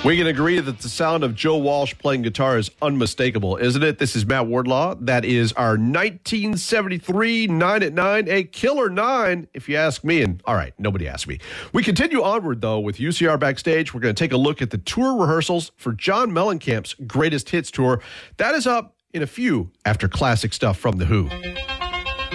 We can agree that the sound of Joe Walsh playing guitar is unmistakable, isn't it? This is Matt Wardlaw. That is our 1973 9 at 9, a killer 9, if you ask me. And all right, nobody asked me. We continue onward, though, with UCR Backstage. We're going to take a look at the tour rehearsals for John Mellencamp's Greatest Hits Tour. That is up in a few after classic stuff from The Who.